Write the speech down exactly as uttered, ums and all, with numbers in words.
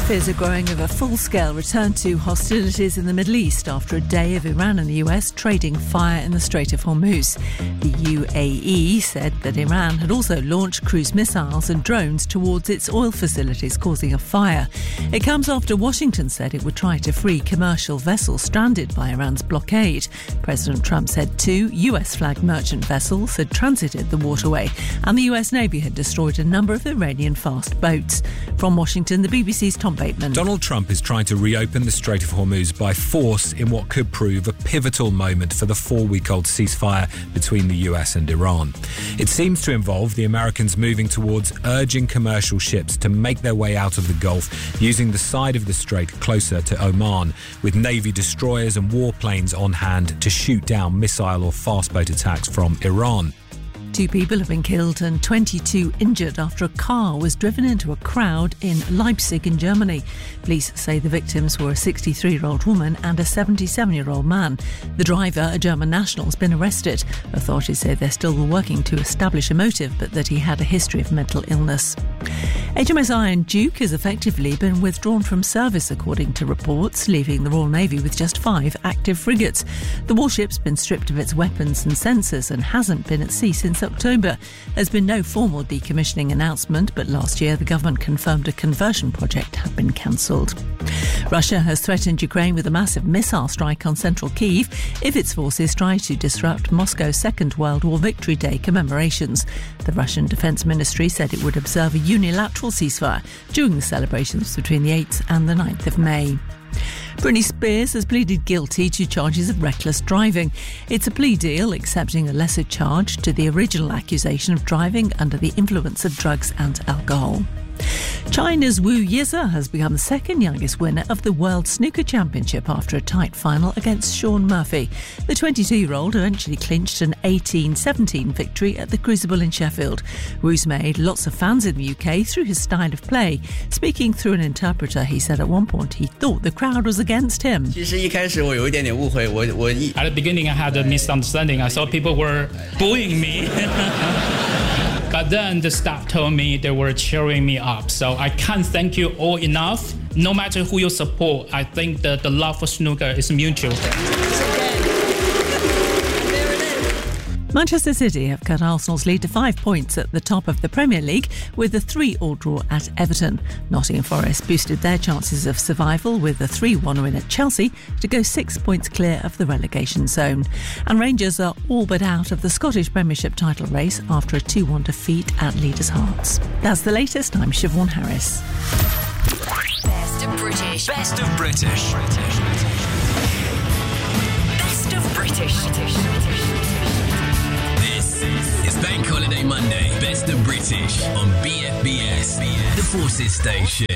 Fears are growing of a full-scale return to hostilities in the Middle East after a day of Iran and the U S trading fire in the Strait of Hormuz. The U A E said that Iran had also launched cruise missiles and drones towards its oil facilities, causing a fire. It comes after Washington said it would try to free commercial vessels stranded by Iran's blockade. President Trump said two U S-flagged merchant vessels had transited the waterway, and the U S Navy had destroyed a number of Iranian fast boats. From Washington, the B B C's Tom Bateman. Donald Trump is trying to reopen the Strait of Hormuz by force in what could prove a pivotal moment for the four-week-old ceasefire between the U S and Iran. It seems to involve the Americans moving towards urging commercial ships to make their way out of the Gulf using the side of the strait closer to Oman, with Navy destroyers and warplanes on hand to shoot down missile or fast boat attacks from Iran. Two people have been killed and twenty-two injured after a car was driven into a crowd in Leipzig in Germany. Police say the victims were a sixty-three-year-old woman and a seventy-seven-year-old man. The driver, a German national, has been arrested. Authorities say they're still working to establish a motive, but that he had a history of mental illness. H M S Iron Duke has effectively been withdrawn from service, according to reports, leaving the Royal Navy with just five active frigates. The warship's been stripped of its weapons and sensors and hasn't been at sea since October. There's been no formal decommissioning announcement, but last year the government confirmed a conversion project had been cancelled. Russia has threatened Ukraine with a massive missile strike on central Kyiv if its forces try to disrupt Moscow's Second World War Victory Day commemorations. The Russian Defence Ministry said it would observe a unilateral ceasefire during the celebrations between the eighth and the ninth of May. Britney Spears has pleaded guilty to charges of reckless driving. It's a plea deal accepting a lesser charge to the original accusation of driving under the influence of drugs and alcohol. China's Wu Yize has become the second youngest winner of the World Snooker Championship after a tight final against Shaun Murphy. The twenty-two-year-old eventually clinched an eighteen seventeen victory at the Crucible in Sheffield. Wu's made lots of fans in the U K through his style of play. Speaking through an interpreter, he said at one point he thought the crowd was against him. At the beginning I had a misunderstanding. I thought people were booing me. But then the staff told me they were cheering me up. So I can't thank you all enough. No matter who you support, I think that the love for snooker is mutual. Manchester City have cut Arsenal's lead to five points at the top of the Premier League with a three-all draw at Everton. Nottingham Forest boosted their chances of survival with a three one win at Chelsea to go six points clear of the relegation zone. And Rangers are all but out of the Scottish Premiership title race after a two one defeat at Leaders Hearts. That's the latest. I'm Siobhan Harris. Best of British. Best of British. Best of British. It's Bank Holiday Monday, Best of British on B F B S, the Forces Station.